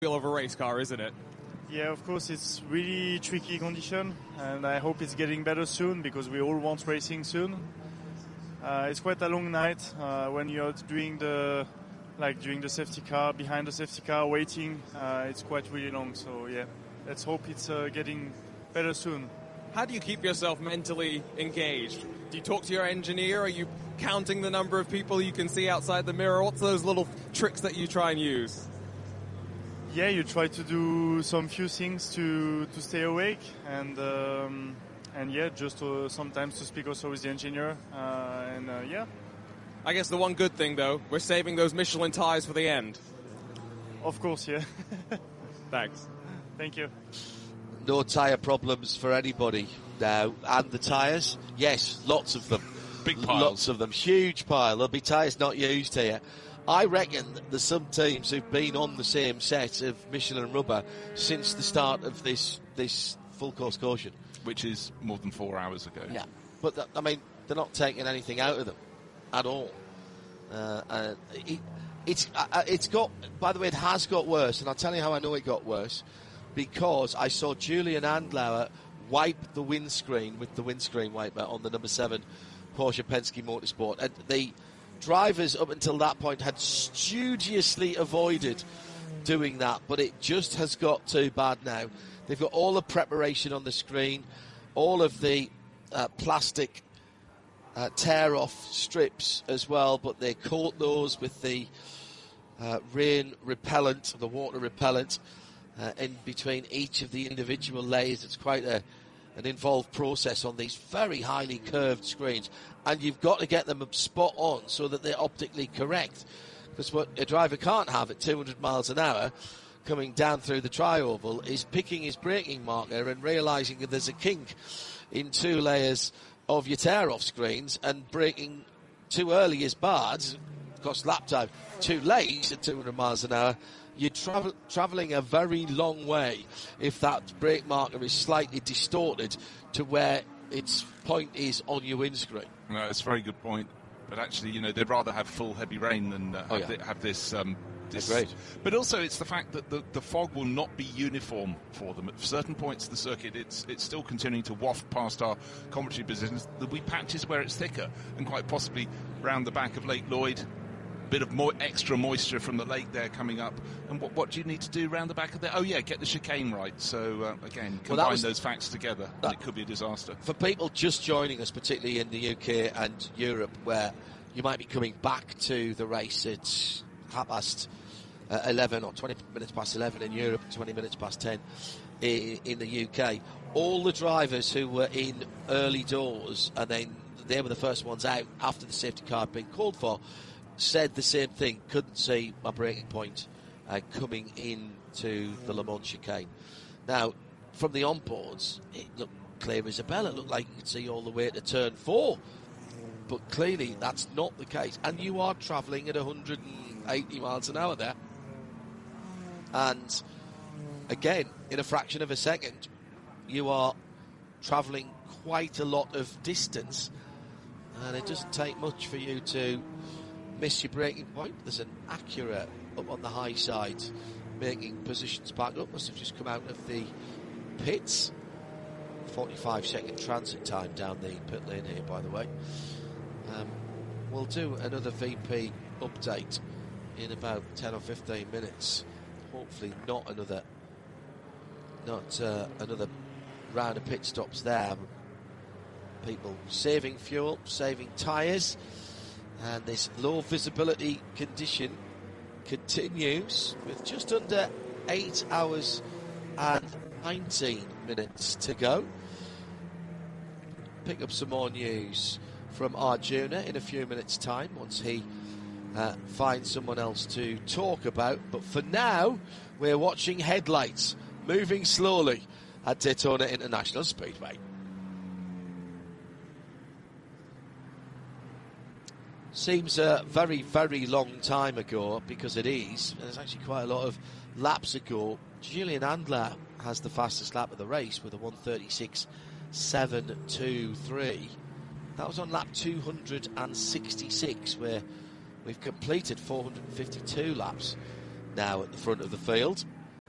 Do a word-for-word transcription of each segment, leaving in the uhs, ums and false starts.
wheel of a race car, isn't it? Yeah, of course, it's really tricky condition, and I hope it's getting better soon because we all want racing soon. Uh, it's quite a long night uh, when you're doing the, like doing the safety car, behind the safety car, waiting. Uh, it's quite really long, so yeah, let's hope it's uh, getting better soon. How do you keep yourself mentally engaged? Do you talk to your engineer? Are you counting the number of people you can see outside the mirror? What's those little tricks that you try and use? Yeah, you try to do some few things to, to stay awake, and um, and yeah, just to, sometimes to speak also with the engineer, uh, and uh, yeah. I guess the one good thing, though, we're saving those Michelin tires for the end. Of course, yeah. Thanks. Thank you. No tyre problems for anybody now. And the tyres? Yes, lots of them. Big piles. Lots of them. Huge pile. There'll be tyres not used here. I reckon there's some teams who've been on the same set of Michelin rubber since the start of this this full course caution. Which is more than four hours ago. Yeah. But, th- I mean, they're not taking anything out of them at all. Uh, uh, it, it's uh, it's got, by the way, it has got worse, and I'll tell you how I know it got worse, because I saw Julian Andlauer wipe the windscreen with the windscreen wiper on the number seven Porsche Penske Motorsport, and the drivers up until that point had studiously avoided doing that, but it just has got too bad now. They've got all the preparation on the screen, all of the uh, plastic uh, tear-off strips as well, but they coat those with the uh, rain repellent, the water repellent, uh, in between each of the individual layers. It's quite a an involved process on these very highly curved screens, and you've got to get them spot on so that they're optically correct, because what a driver can't have at two hundred miles an hour coming down through the tri-oval is picking his braking marker and realising that there's a kink in two layers of your tear-off screens, and braking too early is bad, costs lap time. Too late at two hundred miles an hour, you're travel, travelling a very long way if that brake marker is slightly distorted to where its point is on your windscreen. No, it's a very good point. But actually, you know, they'd rather have full heavy rain than uh, oh, have, yeah. the, have this... Um, this great. But also it's the fact that the, the fog will not be uniform for them. At certain points of the circuit, it's it's still continuing to waft past our commentary positions. There'll be patches where it's thicker, and quite possibly round the back of Lake Lloyd, bit of mo- extra moisture from the lake there coming up. And what, what do you need to do around the back of there? Oh, yeah, get the chicane right. So, uh, again, combine well, was, those facts together, that, and it could be a disaster. For people just joining us, particularly in the U K and Europe, where you might be coming back to the race at half past uh, eleven or twenty minutes past eleven in Europe, twenty minutes past ten in, in the U K, all the drivers who were in early doors, and then they were the first ones out after the safety car had been called for, said the same thing. Couldn't see my braking point uh, coming into the Le Mans chicane. Now, from the onboards, it looked clear as a bell. It looked like you could see all the way to turn four. But clearly, that's not the case. And you are travelling at one hundred eighty miles an hour there. And again, in a fraction of a second, you are travelling quite a lot of distance. And it doesn't take much for you to miss your braking point. There's an Acura up on the high side making positions back up. Must have just come out of the pits. forty-five second transit time down the pit lane here, by the way. Um, we'll do another V P update in about ten or fifteen minutes. Hopefully not another not uh, another round of pit stops there. People saving fuel, saving tyres. And this low visibility condition continues with just under eight hours and nineteen minutes to go. Pick up some more news from Arjuna in a few minutes' time once he uh, finds someone else to talk about. But for now, we're watching headlights moving slowly at Daytona International Speedway. Seems a very, very long time ago, because it is. There's actually quite a lot of laps ago. Julian Andlauer has the fastest lap of the race with a one thirty-six point seven two three. That was on lap two hundred sixty-six, where we've completed four hundred fifty-two laps now at the front of the field.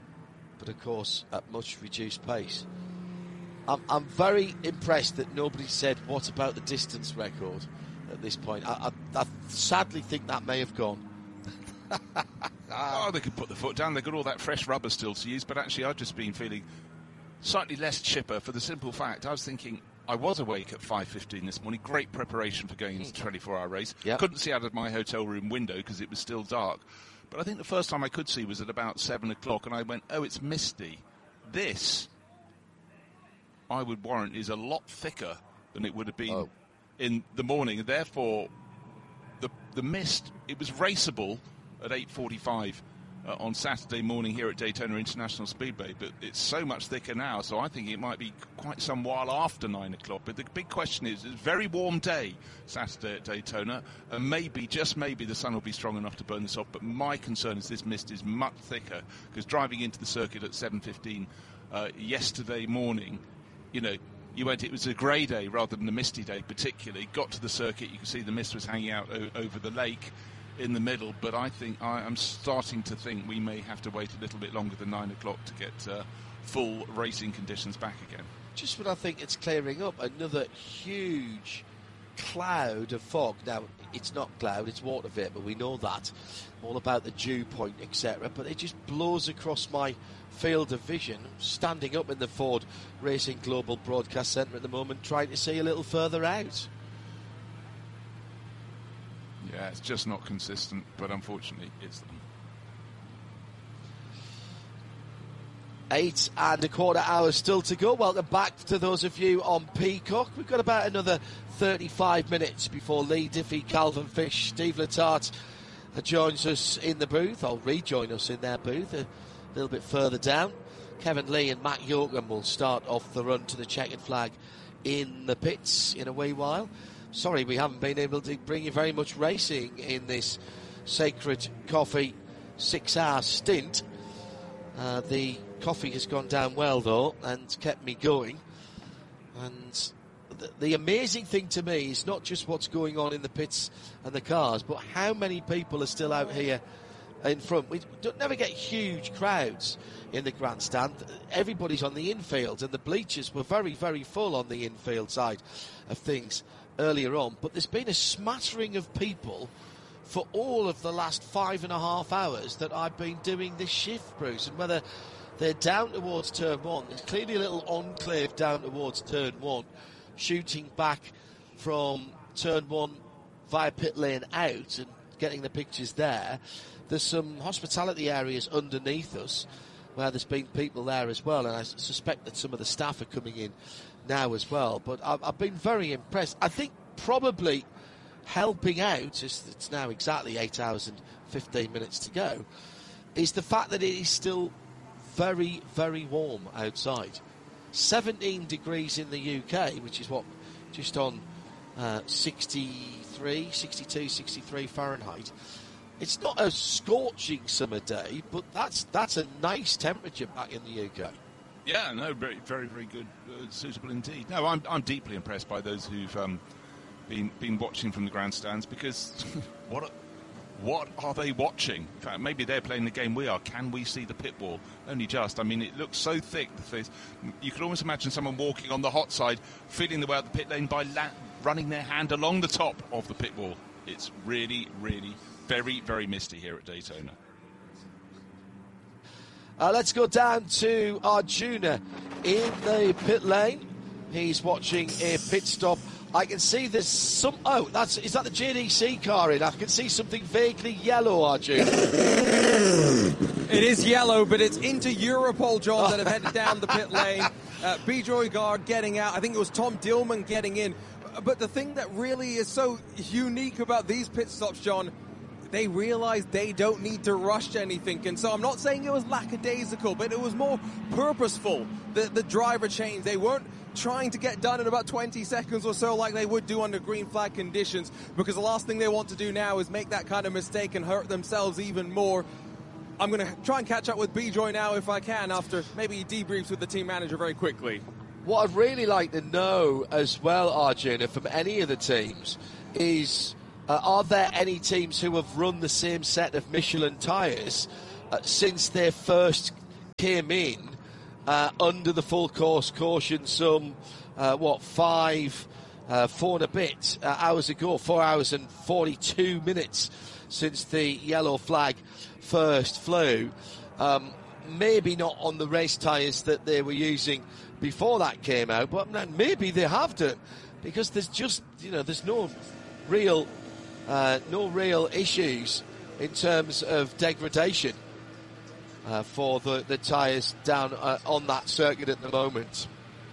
but of course at much reduced pace. I'm, I'm very impressed that nobody said, what about the distance record at this point? I, I, I sadly think that may have gone. Oh, they could put the foot down. They've got all that fresh rubber still to use, but actually I've just been feeling slightly less chipper for the simple fact I was thinking I was awake at five fifteen this morning. Great preparation for going into the twenty-four hour race. Yep. Couldn't see out of my hotel room window because it was still dark. But I think the first time I could see was at about seven o'clock, and I went, oh, it's misty. This, I would warrant, is a lot thicker than it would have been oh. in the morning. Therefore, the the mist, it was raceable at eight forty-five uh, on Saturday morning here at Daytona International Speedway, but it's so much thicker now, so I think it might be quite some while after nine o'clock. But the big question is, it's a very warm day Saturday at Daytona, and maybe, just maybe, the sun will be strong enough to burn this off, but my concern is this mist is much thicker, because driving into the circuit at seven fifteen uh, yesterday morning, you know, you went, it was a grey day rather than a misty day particularly. Got to the circuit, you could see the mist was hanging out o- over the lake in the middle, but I think I am starting to think we may have to wait a little bit longer than nine o'clock to get uh, full racing conditions back again. Just when I think it's clearing up, another huge cloud of fog. Now, it's not cloud, it's water vapour, we know that. All about the dew point, et cetera. But it just blows across my field of vision. Standing up in the Ford Racing Global Broadcast Centre at the moment, trying to see a little further out. Yeah, it's just not consistent, but unfortunately it's them. Eight and a quarter hours still to go. Welcome back to those of you on Peacock. We've got about another thirty-five minutes before Lee Diffie, Calvin Fish, Steve Letarte joins us in the booth. I'll rejoin us in their booth a little bit further down. Kevin Lee and Matt Yoakum will start off the run to the checkered flag in the pits in a wee while. Sorry we haven't been able to bring you very much racing in this Sacred Coffee six-hour stint. Uh, the coffee has gone down well, though, and kept me going. And the, the amazing thing to me is not just what's going on in the pits and the cars, but how many people are still out here in front. We don't never get huge crowds in the grandstand. Everybody's on the infield, and the bleachers were very, very full on the infield side of things earlier on, but there's been a smattering of people for all of the last five and a half hours that I've been doing this shift, Bruce, and whether they're down towards turn one, there's clearly a little enclave down towards turn one, shooting back from turn one via pit lane out and getting the pictures there. There's some hospitality areas underneath us where there's been people there as well, and I suspect that some of the staff are coming in now as well. But I've, I've been very impressed. I think probably helping out, it's now exactly eight hours and fifteen minutes to go, is the fact that it is still very, very warm outside. seventeen degrees in the U K, which is what, just on uh, sixty-three, sixty-two, sixty-three Fahrenheit. It's not a scorching summer day, but that's that's a nice temperature back in the U K. Yeah, no, very, very, very good, uh, suitable indeed. No, I'm I'm deeply impressed by those who've um, been been watching from the grandstands, because what what are they watching? In fact, maybe they're playing the game we are. Can we see the pit wall? Only just. I mean, it looks so thick. The face. You could almost imagine someone walking on the hot side, feeling the way out the pit lane by la- running their hand along the top of the pit wall. It's really, really very, very misty here at Daytona. Uh, let's go down to Arjuna in the pit lane. He's watching a pit stop. I can see there's some... Oh, that's is that the J D C car in? I can see something vaguely yellow, Arjuna. It is yellow, but it's into Europol, John, that have headed down the pit lane. Uh, Bijoy Garg getting out. I think it was Tom Dillman getting in. But the thing that really is so unique about these pit stops, John, they realized they don't need to rush anything. And so I'm not saying it was lackadaisical, but it was more purposeful. The, the driver change, they weren't trying to get done in about twenty seconds or so like they would do under green flag conditions, because the last thing they want to do now is make that kind of mistake and hurt themselves even more. I'm going to try and catch up with Bijoy now if I can, after maybe he debriefs with the team manager very quickly. What I'd really like to know as well, Arjuna, from any of the teams is... Uh, are there any teams who have run the same set of Michelin tyres uh, since their first came in uh, under the full course caution some, uh, what, five, uh, four and a bit uh, hours ago, four hours and forty-two minutes since the yellow flag first flew. Um, maybe not on the race tyres that they were using before that came out, but maybe they have done, because there's just, you know, there's no real, uh, no real issues in terms of degradation uh, for the, the tyres down uh, on that circuit at the moment.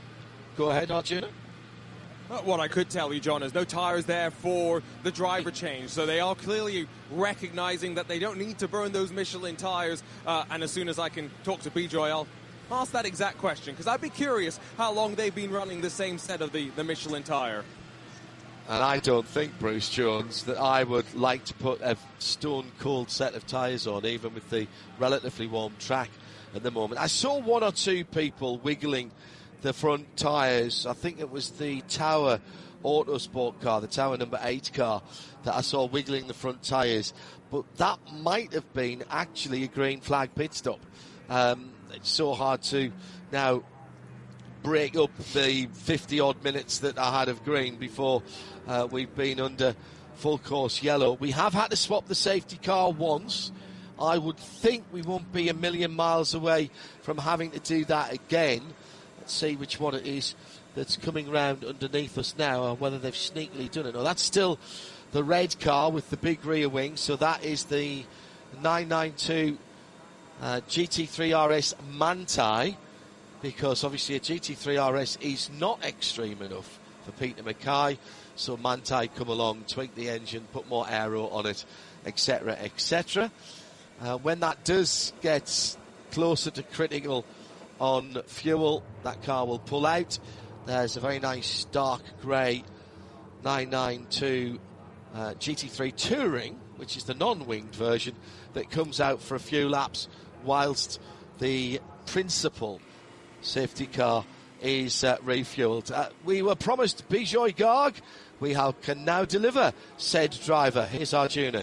Go ahead, Arjuna. What I could tell you, John, is no tyres there for the driver change. So they are clearly recognising that they don't need to burn those Michelin tyres. Uh, and as soon as I can talk to Bijoy, I'll ask that exact question, because I'd be curious how long they've been running the same set of the, the Michelin tyre. And I don't think, Bruce Jones, that I would like to put a stone-cold set of tyres on, even with the relatively warm track at the moment. I saw one or two people wiggling the front tyres. I think it was the Tower Autosport car, the Tower number eight car, that I saw wiggling the front tyres. But that might have been actually a green flag pit stop. Um, it's so hard to now break up the fifty-odd minutes that I had of green before uh, we've been under full course yellow. We have had to swap the safety car once. I would think we won't be a million miles away from having to do that again. Let's see which one it is that's coming round underneath us now, or whether they've sneakily done it. No, that's still the red car with the big rear wing, so that is the nine ninety-two uh, G T three R S Manthey, because obviously a G T three R S is not extreme enough for Peter Mackay, so Manthey come along, tweak the engine, put more aero on it, etc, et cetera. Uh, when that does get closer to critical on fuel, that car will pull out. There's a very nice dark grey nine ninety-two uh, G T three Touring, which is the non-winged version, that comes out for a few laps whilst the principal safety car is uh, refueled. Uh, we were promised Bijoy Garg. We have, can now deliver said driver. Here's Arjuna.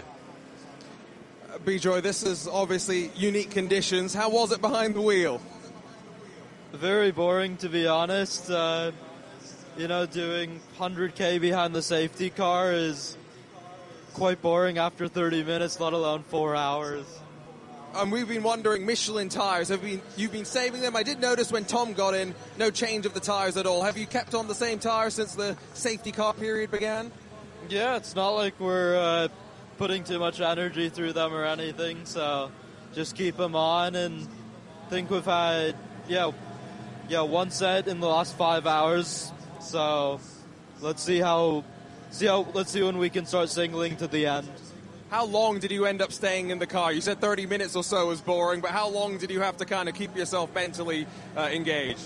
Uh, Bijoy, this is obviously unique conditions. How was it behind the wheel? Very boring, to be honest. Uh, you know, doing one hundred k behind the safety car is quite boring after thirty minutes, let alone four hours. And we've been wondering, Michelin tyres, have been you've been saving them? I did notice when Tom got in, no change of the tyres at all. Have you kept on the same tyres since the safety car period began? Yeah, it's not like we're uh, putting too much energy through them or anything, so just keep them on. And I think we've had, yeah, yeah, one set in the last five hours. So let's see how, see how, let's see when we can start singling to the end. How long did you end up staying in the car? You said thirty minutes or so was boring, but how long did you have to kind of keep yourself mentally uh, engaged?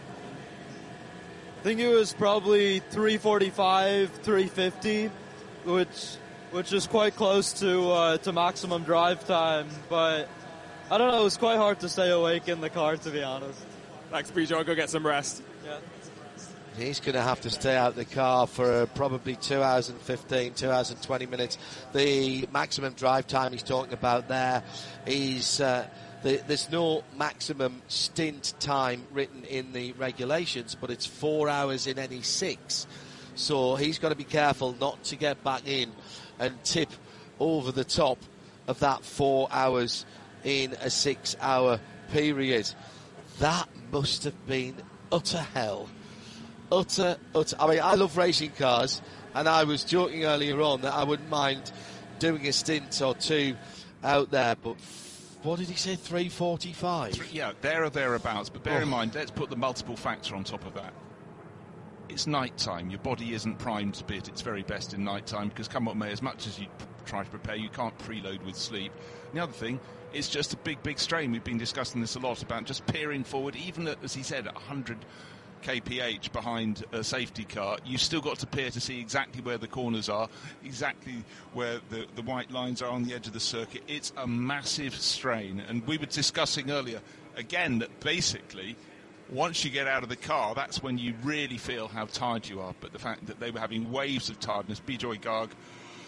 I think it was probably three forty-five, three fifty, which which is quite close to uh, to maximum drive time. But I don't know, it was quite hard to stay awake in the car, to be honest. Thanks, Bijoy. Go get some rest. Yeah. He's going to have to stay out of the car for uh, probably two hours and fifteen, two hours and twenty minutes. The maximum drive time he's talking about there is, uh, the, there's no maximum stint time written in the regulations, but it's four hours in any six. So he's got to be careful not to get back in and tip over the top of that four hours in a six-hour period. That must have been utter hell. Utter, utter. I mean, I love racing cars, and I was joking earlier on that I wouldn't mind doing a stint or two out there, but what did he say, three forty-five? Yeah, there or thereabouts, but bear oh. in mind, let's put the multiple factor on top of that. It's night time. Your body isn't primed to be at its very best in night time, because come what may, as much as you p- try to prepare, you can't preload with sleep. And the other thing, it's just a big, big strain. We've been discussing this a lot about just peering forward, even at, as he said, at one hundred k p h behind a safety car. You've still got to peer to see exactly where the corners are, exactly where the, the white lines are on the edge of the circuit. It's a massive strain. And we were discussing earlier, again, that basically once you get out of the car, that's when you really feel how tired you are. But the fact that they were having waves of tiredness, Bijoy Garg,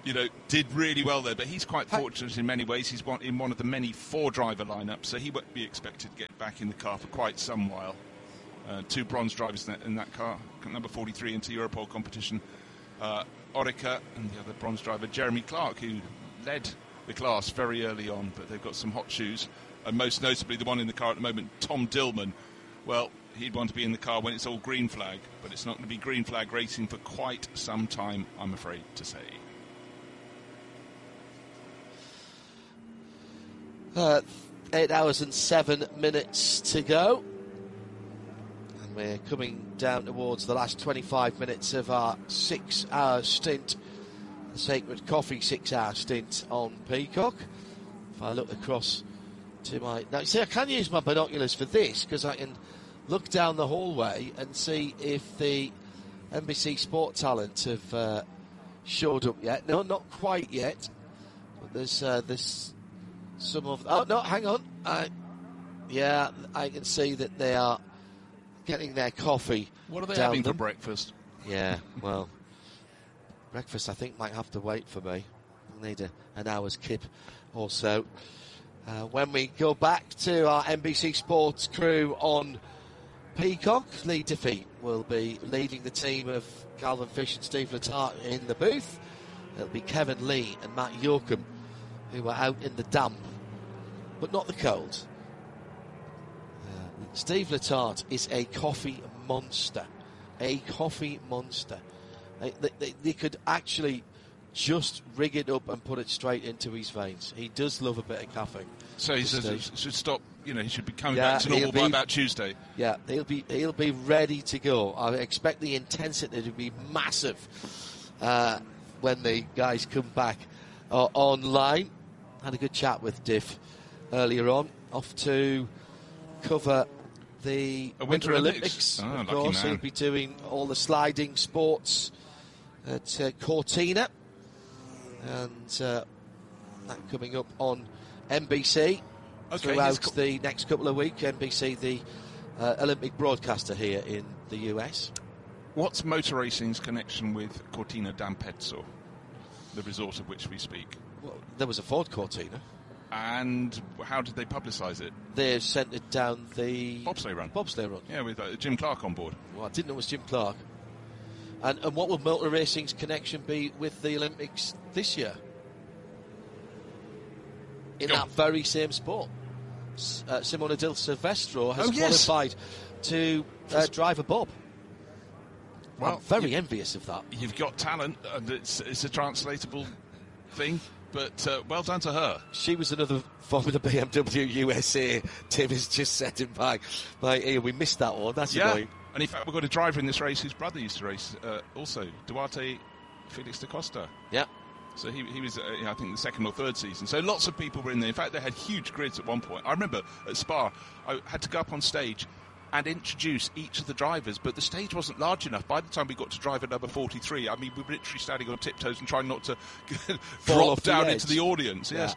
you know, did really well there. But he's quite fortunate in many ways. He's one, in one of the many four-driver lineups, so he won't be expected to get back in the car for quite some while. Uh, two bronze drivers in that, in that car, number forty-three into Europol competition. Uh, Orica and the other bronze driver, Jeremy Clark, who led the class very early on, but they've got some hot shoes. And most notably, the one in the car at the moment, Tom Dillman. Well, he'd want to be in the car when it's all green flag, but it's not going to be green flag racing for quite some time, I'm afraid to say. Uh, eight hours and seven minutes to go. And we're coming down towards the last twenty-five minutes of our six-hour stint, the Sacred Coffee six-hour stint on Peacock. If I look across to my... Now, see, I can use my binoculars for this, because I can look down the hallway and see if the N B C Sport talent have uh, showed up yet. No, not quite yet. But there's uh, there's some of... Oh, no, hang on. I, yeah, I can see that they are getting their coffee. What are they down having them. for breakfast? Yeah, well, breakfast I think might have to wait for me. I'll need a, an hour's kip or so. Uh, when we go back to our N B C Sports crew on Peacock, Lee Diffie will be leading the team of Calvin Fish and Steve Letarte in the booth. It'll be Kevin Lee and Matt Yorkham who are out in the damp, but not the cold. Uh, Steve Letarte is a coffee monster. A coffee monster. They, they, they could actually just rig it up and put it straight into his veins. He does love a bit of caffeine. So he says he should stop, you know, he should be coming Yeah, back to normal he'll be- by about Tuesday. Yeah, he'll be he'll be ready to go. I expect the intensity to be massive uh, when the guys come back uh, online. Had a good chat with Diff earlier on. Off to cover the A Winter, Winter Olympics. Olympics. Oh, of lucky course, man. he'll be doing all the sliding sports at uh, Cortina, and uh, that coming up on N B C. Okay, Throughout he's co- the next couple of weeks, N B C, the uh, Olympic broadcaster here in the U S. What's motor racing's connection with Cortina d'Ampezzo, the resort of which we speak? Well, there was a Ford Cortina. And how did they publicise it? They sent it down the Bobsleigh run. Bobsleigh run. Yeah, with uh, Jim Clark on board. Well, I didn't know it was Jim Clark. And, and what will motor racing's connection be with the Olympics this year? In Go that on. very same sport. S- Uh, Simona Del Silvestro has Oh, yes. qualified to uh, drive a bob. Well, I'm very you- envious of that. You've got talent, and it's, it's a translatable thing, but uh, well done to her. She was another Formula B M W U S A. Tim has just set him back. Like, here, we missed that one. That's Yeah, annoying. and in fact, we've got a driver in this race whose brother used to race uh, also, Duarte Felix da Costa. Yeah. So he, he was, uh, I think, the second or third season. So lots of people were in there. In fact, they had huge grids at one point. I remember at Spa, I had to go up on stage and introduce each of the drivers, but the stage wasn't large enough. By the time we got to driver number forty-three, I mean, we were literally standing on tiptoes and trying not to drop off the down edge. into the audience. Yes.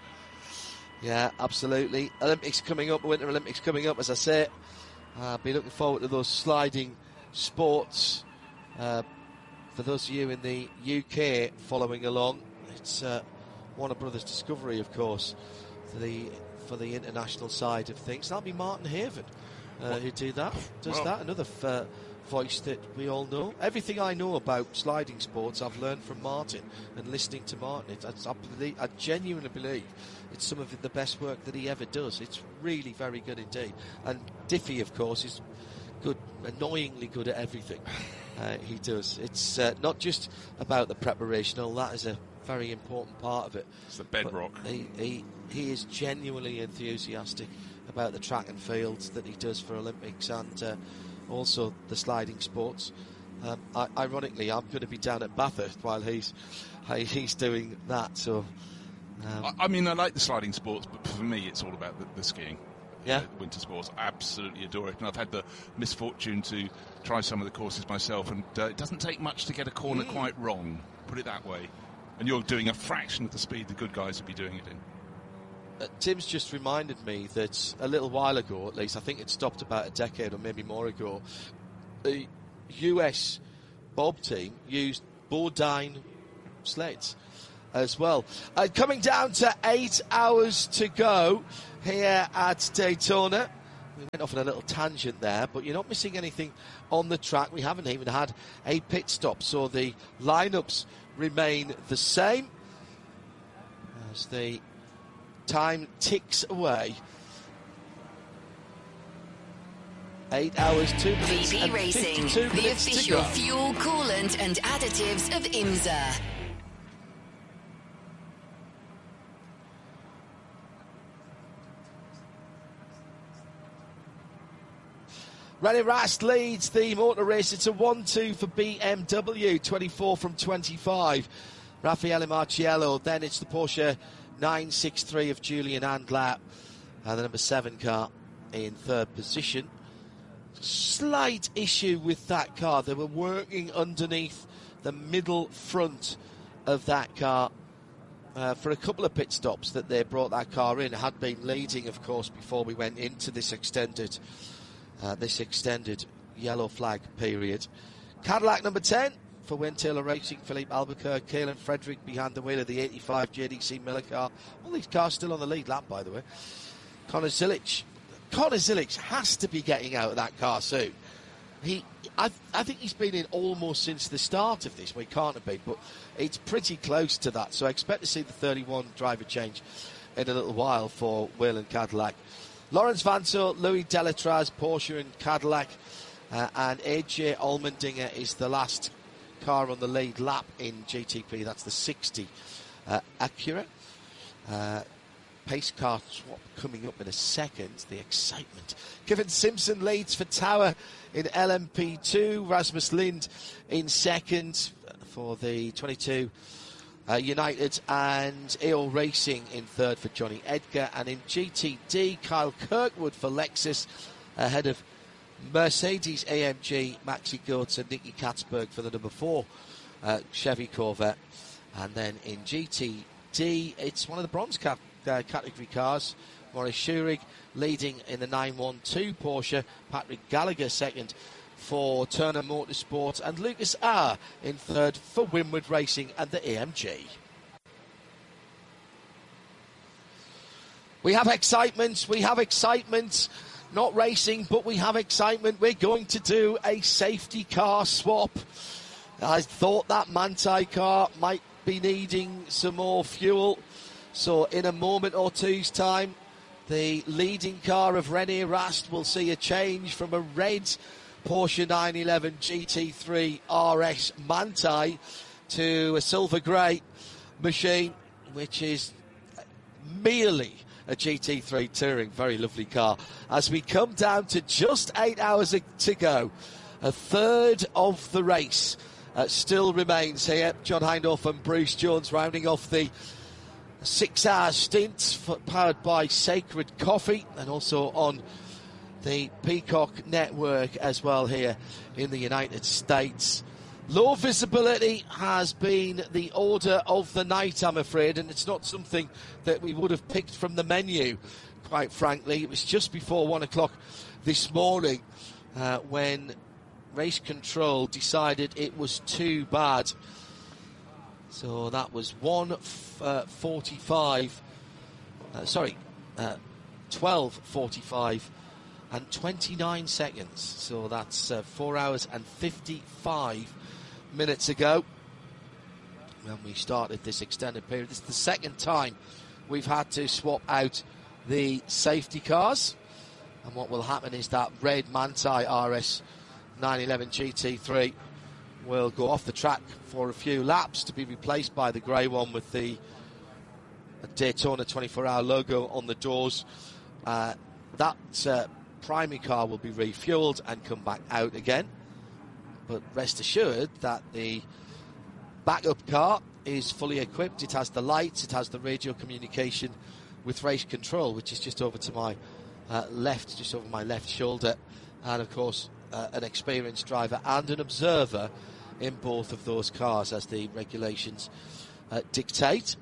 Yeah, absolutely. Olympics coming up, Winter Olympics coming up, as I say. I'll be looking forward to those sliding sports. Uh, for those of you in the U K following along, it's uh, Warner Brothers Discovery, of course, for the for the international side of things. That'll be Martin Haven uh, who do that. Does Well- that? Another f- uh, voice that we all know. Everything I know about sliding sports, I've learned from Martin and listening to Martin. It, I, I, believe, I genuinely believe it's some of the best work that he ever does. It's really very good indeed. And Diffie, of course, is good, annoyingly good at everything uh, he does. It's uh, not just about the preparation, all that is a very important part of it. It's the bedrock. But He, he, he is genuinely enthusiastic about the track and fields that he does for Olympics and uh, also the sliding sports. Um, I, ironically, I'm going to be down at Bathurst while he's he's doing that. So, um, I, I mean, I like the sliding sports, but for me, it's all about the, the skiing. Yeah. Uh, winter sports, I absolutely adore it. And I've had the misfortune to try some of the courses myself, and uh, it doesn't take much to get a corner Mm. quite wrong, put it that way. And you're doing a fraction of the speed the good guys would be doing it in. Uh, Tim's just reminded me that a little while ago, at least, I think it stopped about a decade or maybe more ago, the U S Bob team used Bodine sleds. as well. Uh, coming down to eight hours to go here at Daytona. We went off on a little tangent there, but you're not missing anything on the track. We haven't even had a pit stop, so the lineups remain the same as the time ticks away. Eight hours, two minutes, V B and Racing, fifty-two the minutes to official go. fuel, coolant and additives of IMSA. René Rast leads the motor race. It's a one two for B M W, twenty-four from twenty-five. Raffaele Marciello. Then it's the Porsche nine sixty-three of Julian Andlatt, and the number seven car in third position. Slight issue with that car. They were working underneath the middle front of that car uh, for a couple of pit stops that they brought that car in. It had been leading, of course, before we went into this extended uh, this extended yellow flag period. Cadillac number ten for Wayne Taylor Racing, Philippe Albuquerque, Kaelan Frederick behind the wheel of the eighty-five J D C Miller car. All these cars still on the lead lap, by the way. Connor Zilic. Connor Zilic has to be getting out of that car soon. He, I, I think he's been in almost since the start of this. Well, he can't have been, but it's pretty close to that. So I expect to see the thirty-one driver change in a little while for Whelen Cadillac. Lawrence Vanthoor, Louis Delatraz, Porsche and Cadillac, uh, and A J Allmendinger is the last car on the lead lap in G T P. That's the sixty uh, Acura. Uh, Pace car swap coming up in a second. The excitement. Kevin Simpson leads for Tower in L M P two. Rasmus Lind in second for the twenty-two uh, United, and E O Racing in third for Johnny Edgar. And in G T D, Kyle Kirkwood for Lexus ahead of Mercedes A M G, Maxi Goetz and Nicky Katzberg for the number four uh, Chevy Corvette. And then in G T D, it's one of the bronze cap Uh, category cars. Maurice Schurig leading in the nine one two Porsche, Patrick Gallagher second for Turner Motorsport, and Lucas Auer in third for Winward Racing and the A M G. We have excitement, we have excitement, not racing, but we have excitement. We're going to do a safety car swap. I thought that Manthey car might be needing some more fuel. So in a moment or two's time, the leading car of René Rast will see a change from a red Porsche nine eleven G T three R S Manthey to a silver grey machine, which is merely a G T three Touring. Very lovely car. As we come down to just eight hours to go, a third of the race uh, still remains here. John Hindhaugh and Bruce Jones rounding off the six-hour stint powered by Sacred Coffee, and also on the Peacock network as well here in the United States. Low visibility has been the order of the night, I'm afraid, and it's not something that we would have picked from the menu, quite frankly. It was just before one o'clock this morning uh, when Race Control decided it was too bad. So that was one forty-five, uh, sorry, uh, twelve forty-five and twenty-nine seconds. So that's uh, four hours and fifty-five minutes ago when we started this extended period. This is the second time we've had to swap out the safety cars. And what will happen is that red Manthey R S nine eleven G T three will go off the track for a few laps to be replaced by the grey one with the Daytona twenty-four hour logo on the doors. Uh, that uh, primary car will be refueled and come back out again. But rest assured that the backup car is fully equipped. It has the lights, it has the radio communication with Race Control, which is just over to my uh, left, just over my left shoulder. And of course, uh, an experienced driver and an observer in both of those cars as the regulations uh, dictate.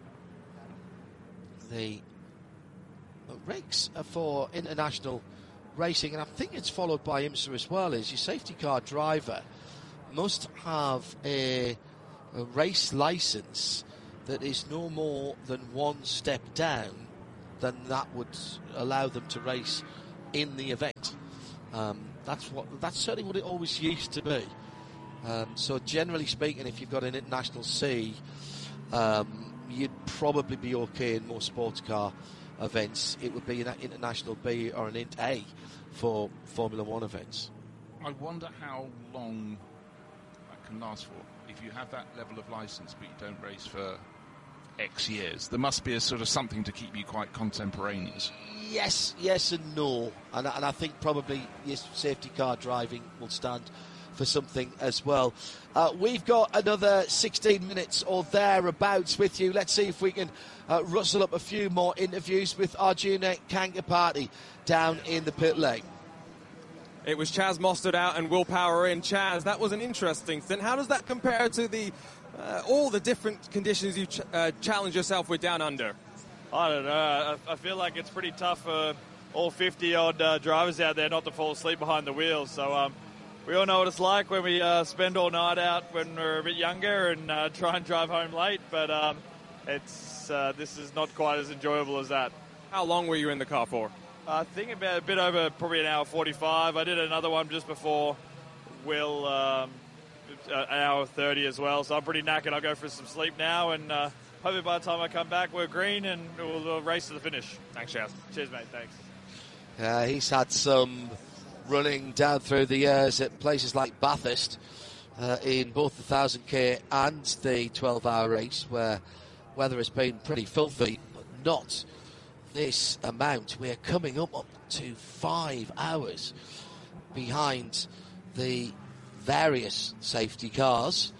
The regs for international racing, and I think it's followed by IMSA as well, is your safety car driver must have a, a race license that is no more than one step down, then that would allow them to race in the event. Um, that's what that's certainly what it always used to be. Um, so generally speaking, if you've got an international C, um, you'd probably be okay in most sports car events. It would be an international B or an int A for Formula One events. I wonder how long that can last for. If you have that level of license but you don't race for X years, there must be a sort of something to keep you quite contemporaneous. Yes, yes and no. And, and I think probably yes, safety car driving will stand for something as well. Uh, we've got another sixteen minutes or thereabouts with you. Let's see if we can uh, rustle up a few more interviews with Arjuna Kankapati down in the pit lane. It was Chaz Mostert out and Will Power in. Chaz, that was an interesting thing. How does that compare to the uh, all the different conditions you ch- uh, challenge yourself with down under? I don't know. I, I feel like it's pretty tough for all fifty-odd uh, drivers out there not to fall asleep behind the wheels. So um, we all know what it's like when we uh, spend all night out when we're a bit younger and uh, try and drive home late. But um, it's uh, this is not quite as enjoyable as that. How long were you in the car for? I think about a bit over probably an hour forty-five. I did another one just before Will, um, an hour thirty as well. So I'm pretty knackered. I'll go for some sleep now, and uh, hopefully by the time I come back, we're green and we'll, we'll race to the finish. Thanks, Chaz. Cheers, mate. Thanks. Uh, he's had some running down through the years at places like Bathurst uh, in both the one thousand K and the twelve hour race, where weather has been pretty filthy, but not this amount. We're coming up, up to five hours behind the various safety cars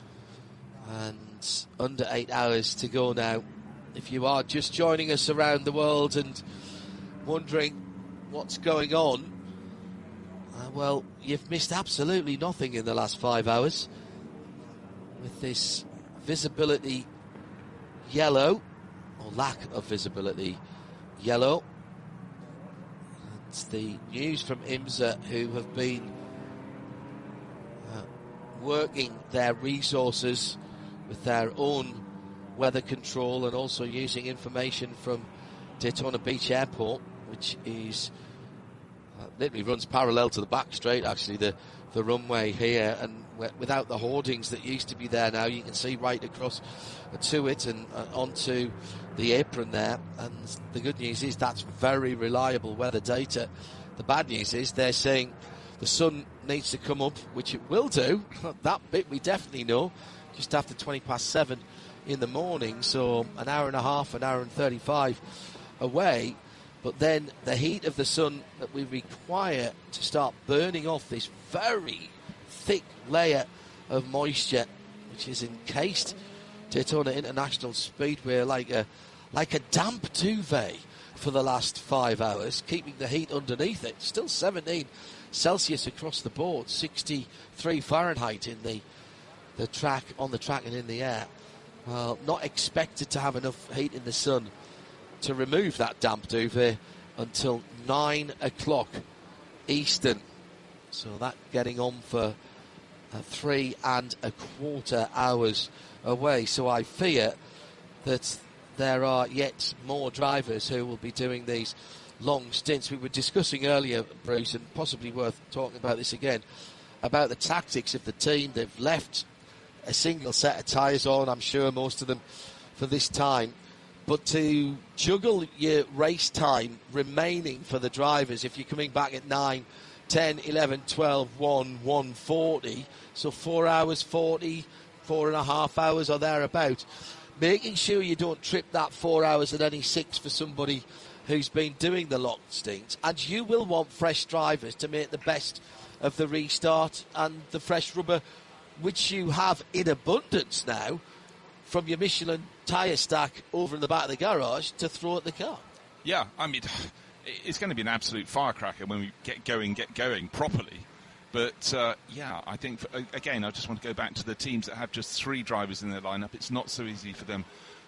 and under eight hours to go now. If you are just joining us around the world and wondering what's going on, uh, well, you've missed absolutely nothing in the last five hours with this visibility yellow, or lack of visibility yellow. It's the news from IMSA, who have been uh, working their resources with their own weather control and also using information from Daytona Beach Airport, which is uh, literally runs parallel to the back straight, actually, the, the runway here, and without the hoardings that used to be there now, you can see right across to it and uh, onto the apron there. And the good news is that's very reliable weather data. The bad news is they're saying the sun needs to come up, which it will do. That bit we definitely know, just after twenty past seven in the morning, so an hour and a half, an hour and thirty-five away. But then the heat of the sun that we require to start burning off this very thick layer of moisture, which is encased Daytona International Speedway like a like a damp duvet for the last five hours, keeping the heat underneath it. Still seventeen Celsius across the board, sixty-three Fahrenheit in the the track, on the track and in the air. Well, not expected to have enough heat in the sun to remove that damp duvet until nine o'clock Eastern. So that getting on for uh, three and a quarter hours away. So I fear that there are yet more drivers who will be doing these long stints. We were discussing earlier, Bruce, and possibly worth talking about this again, about the tactics of the team. They've left a single set of tyres on, I'm sure most of them, for this time. But to juggle your race time remaining for the drivers, if you're coming back at nine, ten, eleven, twelve, one, one forty, so four hours forty, four and a half hours or thereabout, making sure you don't trip that four hours at any six for somebody who's been doing the long stints. And you will want fresh drivers to make the best of the restart and the fresh rubber, which you have in abundance now from your Michelin tyre stack over in the back of the garage to throw at the car. Yeah, I mean, it's going to be an absolute firecracker when we get going, get going properly. But, uh, yeah, I think, for, again, I just want to go back to the teams that have just three drivers in their lineup. It's not so easy for them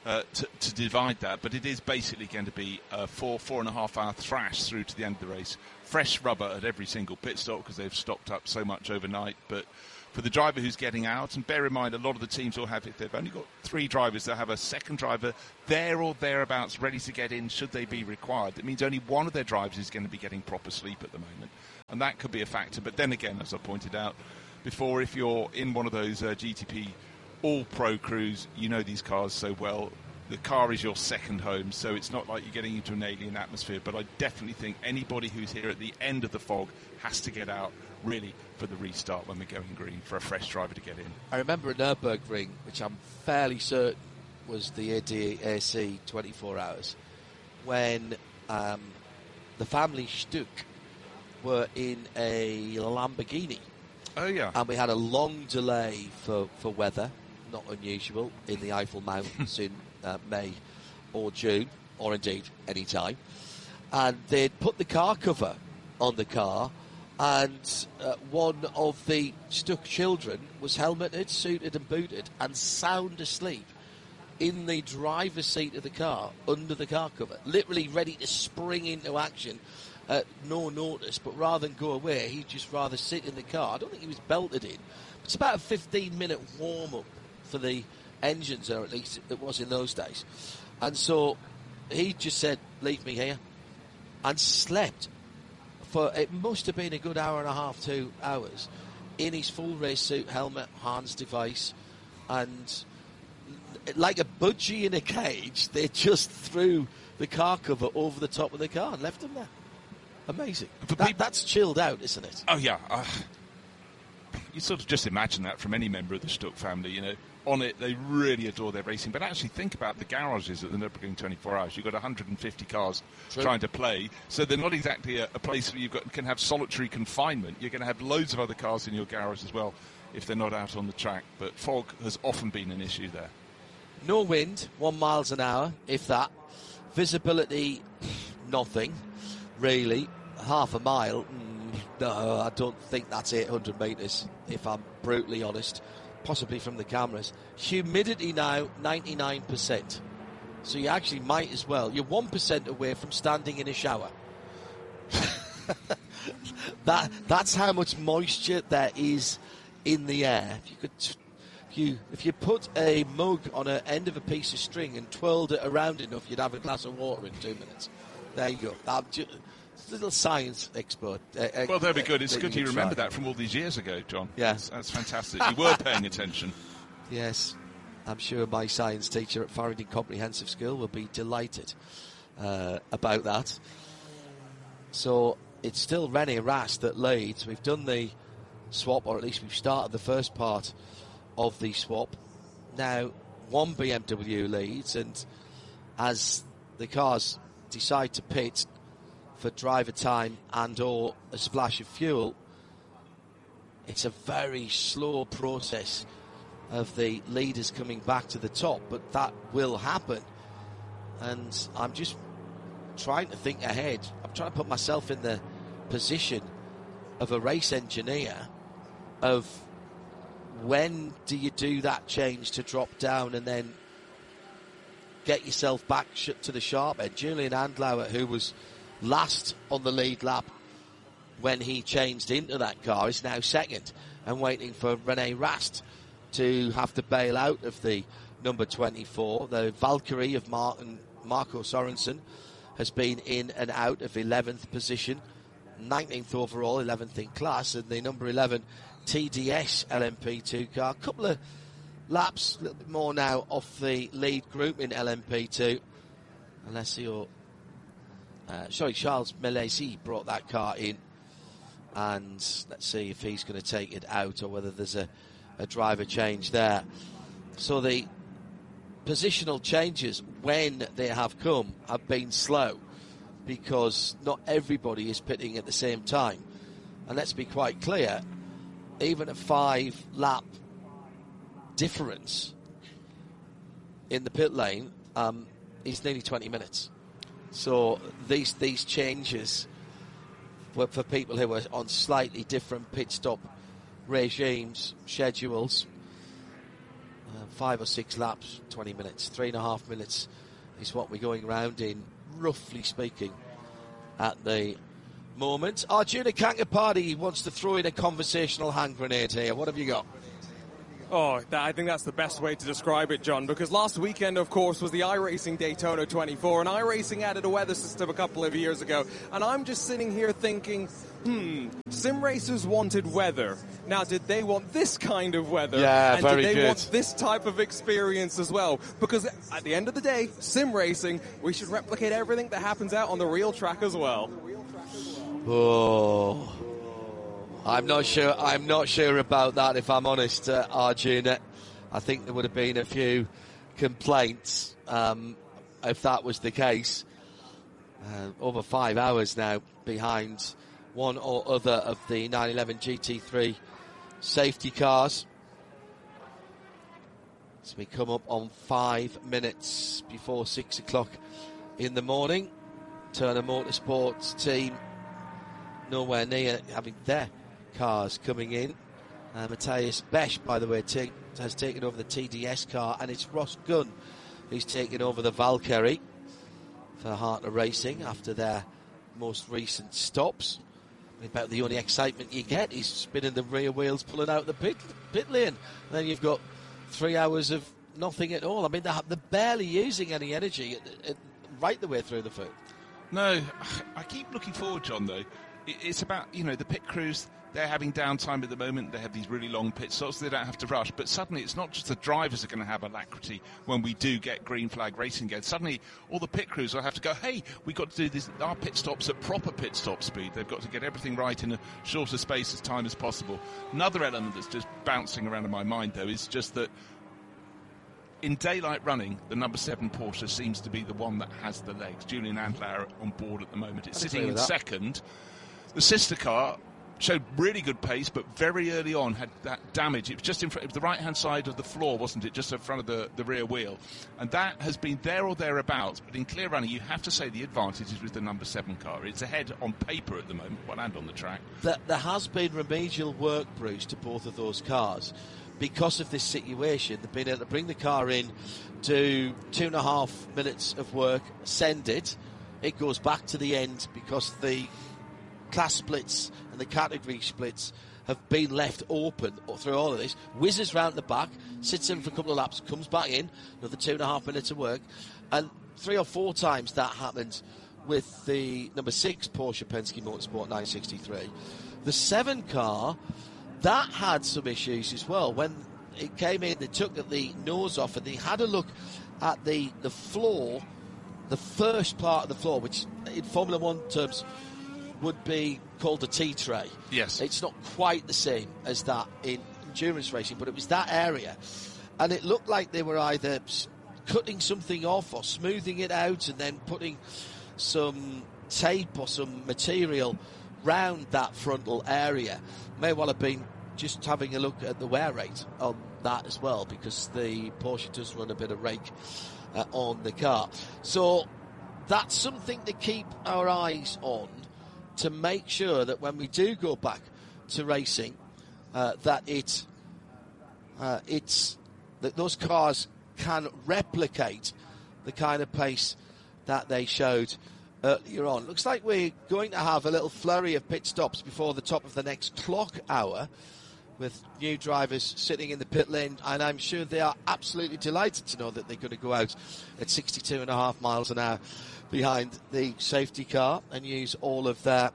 uh, to, to divide that, but it is basically going to be a four, four and a half hour thrash through to the end of the race. Fresh rubber at every single pit stop because they've stocked up so much overnight. But for the driver who's getting out, and bear in mind, a lot of the teams will have, if they've only got three drivers, they'll have a second driver there or thereabouts ready to get in should they be required. That means only one of their drivers is going to be getting proper sleep at the moment. And that could be a factor. But then again, as I pointed out before, if you're in one of those uh, G T P all-pro crews, you know these cars so well. The car is your second home, so it's not like you're getting into an alien atmosphere. But I definitely think anybody who's here at the end of the fog has to get out, really, for the restart when we're going green, for a fresh driver to get in. I remember a Nürburgring, which I'm fairly certain was the A D A C twenty-four hours, when um, the family Stuck were in a Lamborghini. Oh, yeah. And we had a long delay for, for weather, not unusual, in the Eiffel Mountains in uh, May or June, or indeed any time. And they'd put the car cover on the car, and uh, one of the Stuck children was helmeted, suited and booted, and sound asleep in the driver's seat of the car, under the car cover, literally ready to spring into action at no notice, but rather than go away, he'd just rather sit in the car. I don't think he was belted in. It's about a fifteen minute warm-up for the engines, or at least it was in those days. And so he just said, leave me here, and slept for, it must have been a good hour and a half, two hours, in his full race suit, helmet, Hans device, and like a budgie in a cage, they just threw the car cover over the top of the car and left him there. Amazing. That, people, that's chilled out, isn't it? Oh, yeah. Uh, you sort of just imagine that from any member of the Stuck family, you know. On it, they really adore their racing. But actually, think about the garages at the Nürburgring twenty-four hours. You've got one hundred fifty cars True. trying to play. So they're not exactly a, a place where you can have solitary confinement. You're going to have loads of other cars in your garage as well if they're not out on the track. But fog has often been an issue there. No wind, one miles an hour, if that. Visibility, nothing. Really, half a mile, mm, no, I don't think that's eight hundred metres, if I'm brutally honest, possibly from the cameras. Humidity now, ninety-nine percent. So you actually might as well, you're one percent away from standing in a shower. that That's how much moisture there is in the air. If you could... If you, if you put a mug on an end of a piece of string and twirled it around enough, you'd have a glass of water in two minutes. There you go. I'm just, little science expert. Uh, well, that'd be good. It's uh, good you remember that from all these years ago, John. Yeah. That's, that's fantastic. You were paying attention. Yes. I'm sure my science teacher at Farringdon Comprehensive School will be delighted uh, about that. So it's still René Rast that leads. We've done the swap, or at least we've started the first part of the swap. Now, one B M W leads, and as the cars decide to pit for driver time and or a splash of fuel, it's a very slow process of the leaders coming back to the top, but that will happen. And I'm just trying to think ahead. I'm trying to put myself in the position of a race engineer of when do you do that change to drop down and then get yourself back sh- to the sharp end. Julian Andlauer, who was last on the lead lap when he changed into that car, is now second and waiting for René Rast to have to bail out of the number twenty-four. The Valkyrie of Martin, Marco Sorensen has been in and out of eleventh position, nineteenth overall, eleventh in class, and the number eleven T D S L M P two car. A couple of laps, a little bit more now off the lead group in L M P two. Alessio, uh, sorry, Charles Melesi brought that car in, and let's see if he's going to take it out or whether there's a, a driver change there. So the positional changes, when they have come, have been slow because not everybody is pitting at the same time. And let's be quite clear, even a five lap difference in the pit lane um, is nearly twenty minutes. So these these changes were for people who are on slightly different pit stop regimes, schedules. Uh, five or six laps, twenty minutes. Three and a half minutes is what we're going round in, roughly speaking, at the moment. Arjuna Kankapati wants to throw in a conversational hand grenade here. What have you got? Oh, that, I think that's the best way to describe it, John, because last weekend, of course, was the iRacing Daytona twenty-four, and iRacing added a weather system a couple of years ago, and I'm just sitting here thinking, hmm, sim racers wanted weather. Now, did they want this kind of weather? Yeah, and very did they good. want this type of experience as well? Because at the end of the day, sim racing, we should replicate everything that happens out on the real track as well. Oh, I'm not sure. I'm not sure about that. If I'm honest, uh, Arjuna, I think there would have been a few complaints um, if that was the case. Uh, over five hours now behind one or other of the nine eleven G T three safety cars. So we come up on five minutes before six o'clock in the morning. Turner Motorsports team nowhere near having their cars coming in. Uh, Matthias Besch, by the way, take, has taken over the T D S car, and it's Ross Gunn who's taken over the Valkyrie for Hartner Racing after their most recent stops. About the only excitement you get is spinning the rear wheels, pulling out the pit, pit lane. And then you've got three hours of nothing at all. I mean, they're, they're barely using any energy at, at, right the way through the field. No, I keep looking forward, John, though. It's about, you know, the pit crews, they're having downtime at the moment. They have these really long pit stops. They don't have to rush. But suddenly it's not just the drivers are going to have alacrity when we do get green flag racing again. Suddenly all the pit crews will have to go, hey, we've got to do this, our pit stops at proper pit stop speed. They've got to get everything right in a shorter space of time as possible. Another element that's just bouncing around in my mind, though, is just that in daylight running, the number seven Porsche seems to be the one that has the legs. Julian Andlauer on board at the moment. It's I'd sitting in that. second. The sister car showed really good pace, but very early on had that damage. It was just in front, it was the right-hand side of the floor, wasn't it? Just in front of the, the rear wheel. And that has been there or thereabouts. But in clear running, you have to say the advantage is with the number seven car. It's ahead on paper at the moment, well, and on the track. There, there has been remedial work, Bruce, to both of those cars. Because of this situation, they've been able to bring the car in, do two and a half minutes of work, send it. It goes back to the end because the class splits and the category splits have been left open through all of this. Whizzes round the back, sits in for a couple of laps, comes back in, another two and a half minutes of work. And three or four times that happened with the number six Porsche Penske Motorsport nine sixty-three. The seven car, that had some issues as well. When it came in, they took the nose off and they had a look at the, the floor, the first part of the floor, which in Formula One terms would be called a T-tray. Yes. It's not quite the same as that in endurance racing, but it was that area. And it looked like they were either cutting something off or smoothing it out and then putting some tape or some material round that frontal area. May well have been just having a look at the wear rate on that as well, because the Porsche does run a bit of rake uh, on the car. So that's something to keep our eyes on, to make sure that when we do go back to racing, uh, that it uh, it's that those cars can replicate the kind of pace that they showed earlier on. Looks like we're going to have a little flurry of pit stops before the top of the next clock hour, with new drivers sitting in the pit lane, and I'm sure they are absolutely delighted to know that they're going to go out at sixty-two and a half miles an hour behind the safety car and use all of their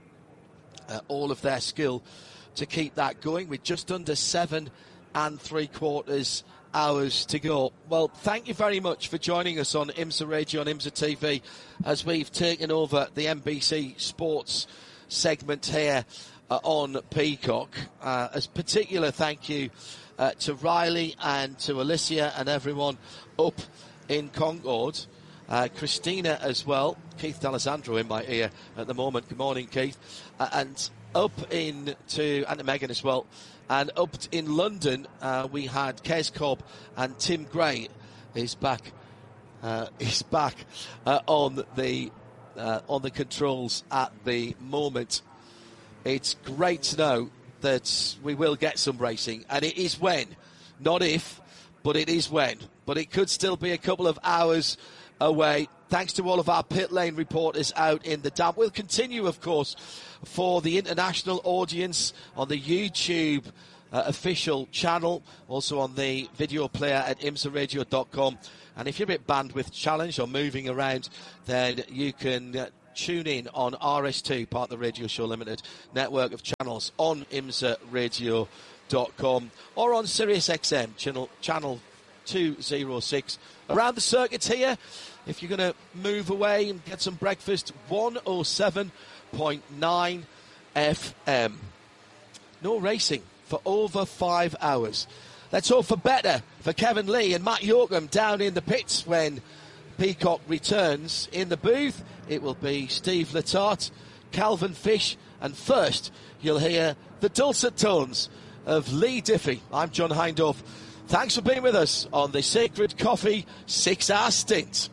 uh, all of their skill to keep that going. We're just under seven and three quarters hours to go. Well, thank you very much for joining us on IMSA Radio and IMSA T V as we've taken over the N B C Sports segment here uh, on Peacock. Uh, as particular thank you uh, to Riley and to Alicia and everyone up in Concord. Uh, Christina as well. Keith D'Alessandro in my ear at the moment. Good morning, Keith. Uh, and up in to and to Megan as well. And up in London, uh, we had Kes Cobb and Tim Gray is back. Uh, is back uh, on the uh, on the controls at the moment. It's great to know that we will get some racing, and it is when, not if, but it is when. But it could still be a couple of hours away. Thanks to all of our pit lane reporters out in the damp. We'll continue, of course, for the international audience on the YouTube uh, official channel, also on the video player at imsa radio dot com. And if you're a bit bandwidth challenged or moving around, then you can uh, tune in on R S two, part of the Radio Show Limited network of channels, on imsa radio dot com or on Sirius X M channel channel two oh six. Around the circuit here, if you're going to move away and get some breakfast, one oh seven point nine F M. No racing for over five hours. Let's hope for better for Kevin Lee and Matt Yorkham down in the pits when Peacock returns. In the booth, it will be Steve Letarte, Calvin Fish, and first you'll hear the dulcet tones of Lee Diffie. I'm John Hindhaugh. Thanks for being with us on the Sacred Coffee six-hour stint.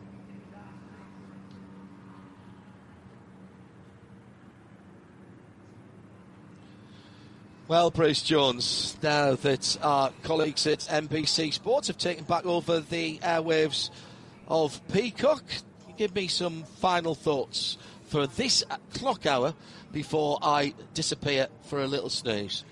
Well, Bruce Jones, now that our colleagues at N B C Sports have taken back over the airwaves of Peacock, give me some final thoughts for this clock hour before I disappear for a little snooze.